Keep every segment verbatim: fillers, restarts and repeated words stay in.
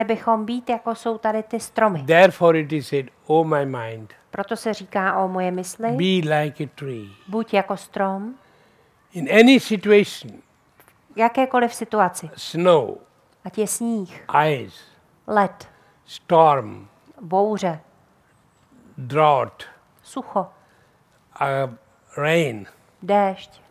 bychom být, jako jsou tady ty stromy. Therefore it is said, O my mind, Proto se říká o moje mysli, be like a tree. buď jako strom, In any situation, v jakékoliv situaci, snow, ať je sníh, ice, led, storm, bouře, drought, sucho, uh, rain, déšť,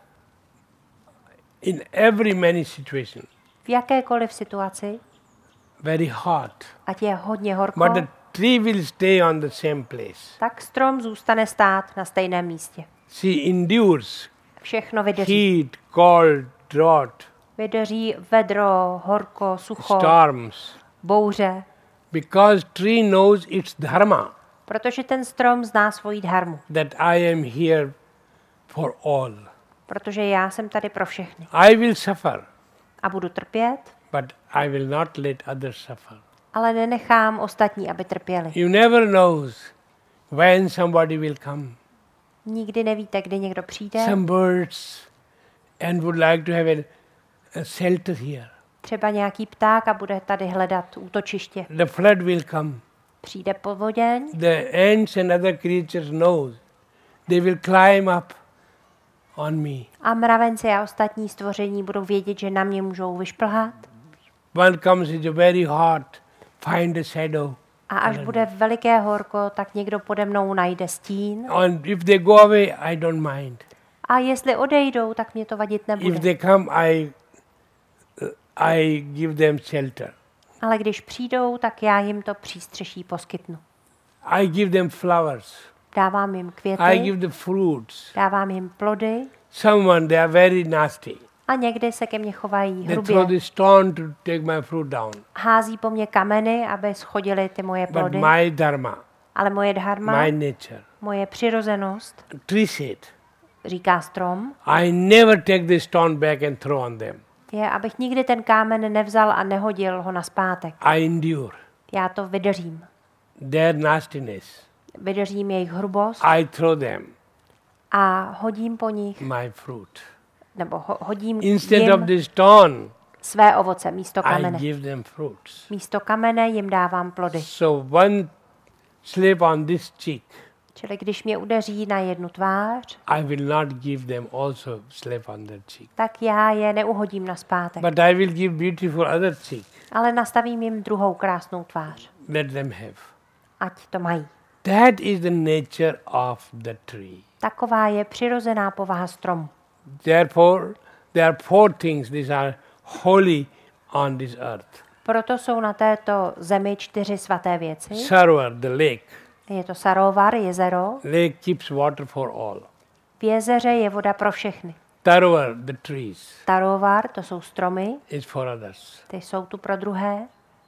in every many situation, v jakékoliv situaci, very hot, ať je hodně horko, but the tree will stay on the same place. tak strom zůstane stát na stejném místě. She endures Všechno vydrží. heat, cold, drought, Vydrží vedro, horko, sucho, storms, bouře, because tree knows its dharma, protože ten strom zná svoji dharmu. that I am here for all. Protože já jsem tady pro všechny. I will suffer, A budu trpět, but I will not let others suffer. ale nenechám ostatní, aby trpěli. You never knows when somebody will come. Nikdy nevíte, kdy někdo přijde. Some birds and would like to have a, a shelter here. Třeba nějaký pták a bude tady hledat útočiště. The flood will come. Přijde povoděň The ants and other creatures knows. They will climb up on me. a mravenci a ostatní stvoření budou vědět, že na mě můžou vyšplhat. One comes, it's very hot, find a shadow. A až bude veliké horko, tak někdo pode mnou najde stín. And if they go away, I don't mind. A jestli odejdou, tak mě to vadit If nebude. they come, I, uh, I give them shelter. Ale když přijdou, tak já jim to přístřeší poskytnu. I give them flowers. Dávám jim I květy, give the fruits. dávám jim plody Someone, they are very nasty. a někdy se ke mně chovají They throw hrubě. the stone to take my fruit down. Hází po mně kameny, aby schodily ty moje But plody. my dharma, Ale moje dharma, my nature, moje přirozenost, tree said, říká strom, I never take the stone back and throw on them. je, abych nikdy ten kámen nevzal a nehodil ho naspátek. I endure Já to vydržím. their nastiness. Vydržím jejich hrubost I throw them a hodím po nich, my fruit. nebo ho, hodím Instead of jim the stone, své ovoce místo I kamene. give them fruits. Místo kamene jim dávám plody. So one slap on this cheek, Čili když mě udeří na jednu tvář, I will not give them also slap on their cheek. tak já je neuhodím naspátek. But I will give beautiful other cheek. Ale nastavím jim druhou krásnou tvář. Let them have. Ať to mají. That is the nature of the tree. Taková je přirozená povaha stromu. Therefore, there are four things these are holy on this earth. Proto jsou na této zemi čtyři svaté věci. Sarovar, the lake. Je to Sarovar, jezero. Lake keeps water for all. V jezeře je voda pro všechny. Tarovar, the trees, Tarovar, to jsou stromy, is for others. ty jsou tu pro druhé.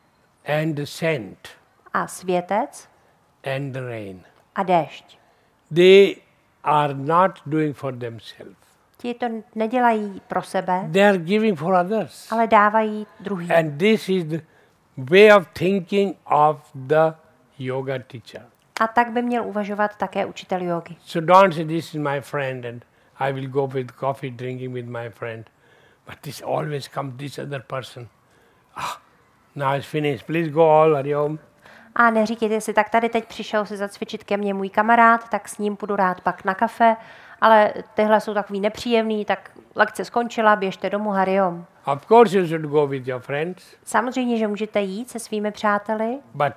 And the scent A světec and the rain. a déšť. They are not doing for themselves. Ti to nedělají pro sebe, They are giving for others. ale dávají druhým. And this is the way of thinking of the yoga teacher. A tak by měl uvažovat také učitel jógy. So don't say this is my friend and I will go with coffee drinking with my friend. But this always comes this other person. Ah, now it's finished. Please go all, Hari Om. A neříkejte si, tak tady teď přišel si zacvičit ke mně můj kamarád, tak s ním půjdu rád pak na kafe, ale tyhle jsou takový nepříjemný, tak lekce skončila, běžte domů, Hari Om. Of course you should go with your friends, Samozřejmě, že můžete jít se svými přáteli, but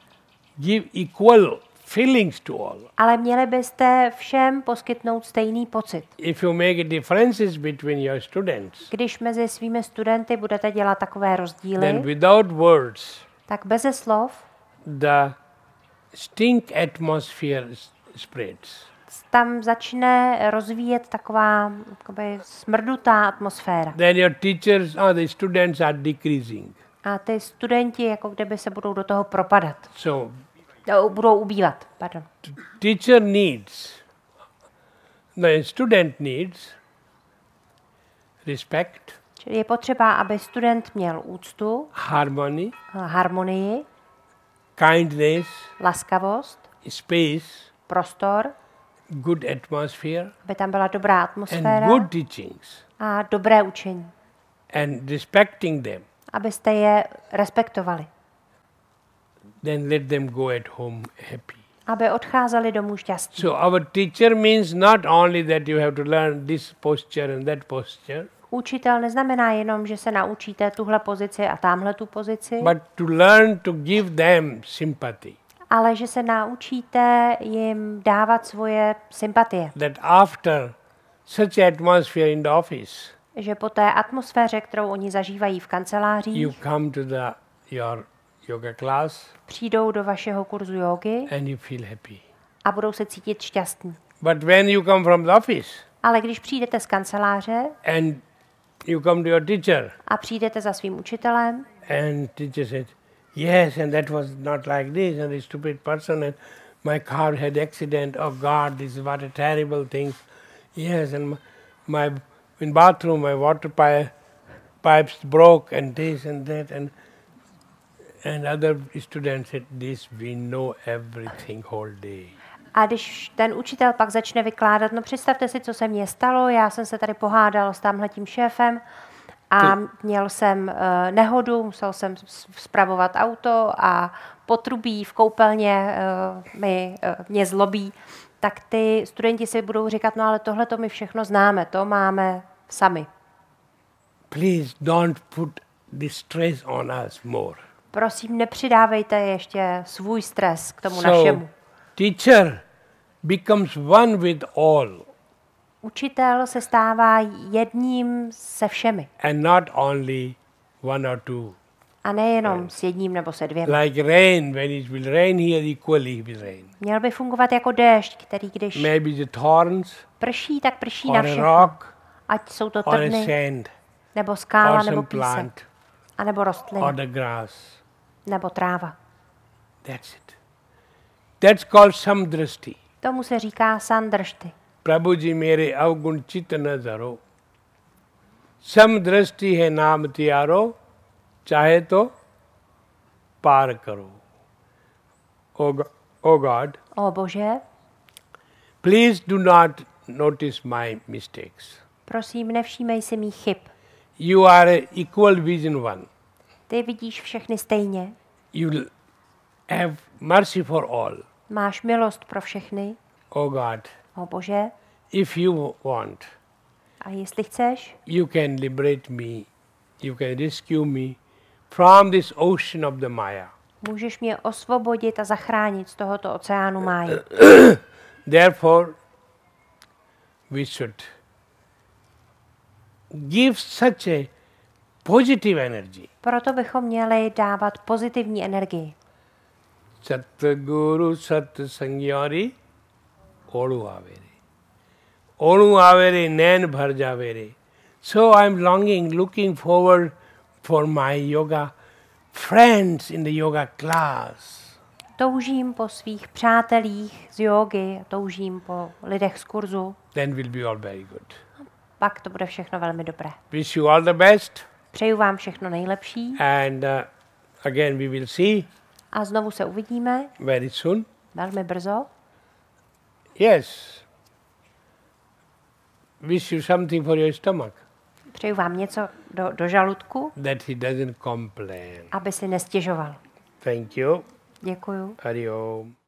give equal feelings to all. ale měli byste všem poskytnout stejný pocit. If you make differences between your students, Když mezi svými studenty budete dělat takové then rozdíly, without words, tak beze slov the stink atmosphere s- spreads. tam začne rozvíjet taková jakoby smrdutá atmosféra. Then your teachers or the students are decreasing. A ty studenti jako kdyby se budou do toho propadat. So No, budou ubývat, pardon. teacher needs, the student needs respect, Čili je potřeba, aby student měl úctu, harmony, harmonii, kindness, laskavost, space, prostor, good atmosphere, aby tam byla dobrá and atmosféra good teachings, a dobré učení. and respecting them. Abyste je respektovali. then let them go at home happy. Aby odcházeli domů šťastní. So our teacher means not only that you have to learn this posture and that posture, Učitel neznamená jenom, že se naučíte tuhle pozici a tamhle tu pozici, but to learn to give them sympathy. ale že se naučíte jim dávat svoje sympatie. That after such atmosphere in the office, Že po té atmosféře, kterou oni zažívají v you kancelářích, come to the your yoga class přijdou do vašeho kurzu jógy and you feel happy. a budou se cítit šťastní. But when you come from the office Ale když přijdete z kanceláře and you come to your teacher a přijdete za svým učitelem and teacher said, yes, and that was not like this, and the stupid person, and my car had accident, oh God, this is what a terrible thing. Yes, and my, my in bathroom my water pipe, pipes broke, and this and that, and and other students said, this we know everything whole day. a když ten učitel pak začne vykládat, no představte si, co se mně stalo, já jsem se tady pohádal s tamhletím šéfem a měl jsem uh, nehodu, musel jsem s- spravovat auto a potrubí v koupelně uh, mi, uh, mě zlobí, tak ty studenti si budou říkat, no ale tohle to my všechno známe, to máme sami. Please don't put the stress on us more. Prosím, nepřidávejte ještě svůj stres k tomu So, našemu. teacher becomes one with all Učitel se stává jedním se všemi and not only one or two. a nejenom s jedním nebo se dvěma. Like rain, when it will rain here, equally it will rain. Měl by fungovat jako déšť, který když Maybe the thorns prší, tak prší or na a všechno. rock Ať jsou to or a trny, sand nebo skála, or nebo some písek, plant a nebo or rostlina, the grass. nebo tráva. That's it. That's called samdrasti. Tomu se říká sandršty. Prabhuji mere avgun chit nazaro. Samdrasti hai naam tiyaro, chahe to par karo. Oh, Go- oh God, O Bože, please do not notice my mistakes. prosím, nevšímej si mých chyb. You are a equal vision one. Ty vidíš všechny stejně. You will have mercy for all. Máš milost pro všechny. Oh God, O Bože, if you want, a jestli chceš, you can liberate me. You can rescue me from this ocean of the Maya. můžeš mě osvobodit a zachránit z tohoto oceánu máje. Therefore, we should give such a positive energy. Proto bychom měli dávat pozitivní energii. Satguru Sat Sangyari Odu Avere. Odu Avere Nain Bhar Javere. So I am longing, looking forward for my yoga friends in the yoga class. Toužím po svých přátelích z jógy, toužím po lidech z kurzu, Then will be all very good. pak to bude všechno velmi dobré. Wish you all the best, Přeju vám všechno nejlepší and uh, again we will see a znovu se uvidíme very soon. velmi brzo. Yes. Wish you something for your stomach, Přeju vám něco do, do žaludku, that he doesn't complain. aby si nestěžoval. Thank you. Děkuju. Hari Om.